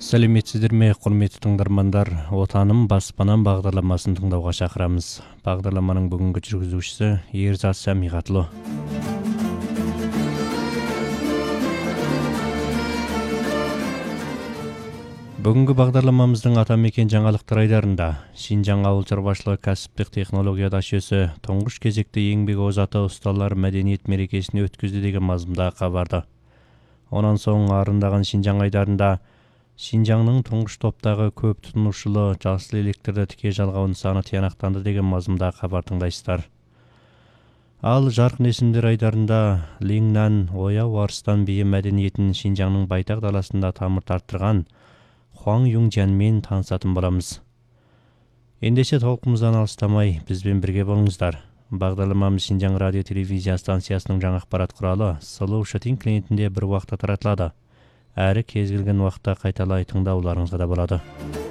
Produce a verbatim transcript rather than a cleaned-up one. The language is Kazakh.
Сәлеметсіздер ме, құрметті тыңдармандар? Отаным баспанам бағдарламасын тыңдауға шақырамыз. Бағдарламаның бүгінгі жүргізушісі Ерзат Сәмиғатлы. Бүгінгі бағдарламамыздың атамекен жаңалықтар айдарында Шинжаң ауыл шаруашылығы кәсіптік технология дашесі тұңғыш кезекте еңбек озаты ұсталар мәдениет мерекесін өткізді деген мазмұнда хабарды. Онан соң арындаған Шинжаң айдарында Шинжаңның тұңғыш топтағы көп тұтынушылы жасыл электрді тіке жалғау нысаны тиянақтанды деген мазмұнда хабар тыңдайсыздар. Ал жарқын есімдер айдарында Лиңнан ояу арыстан биі мәдениетін Шинжаңның байтақ даласында тамыр тарттырған Хуаң Юңжянмен танысатын боламыз. Ендеше толқымыздан алыстамай бізбен бірге болыңыздар. Бағдарламамыз Шинжаң радио телевизия станциясының жаңа ақпарат құралы Сұлу Шатин клиентінде бір уақытта таратылады. Әрі кез келген уақытта қайталай тыңдауларыңызға да болады.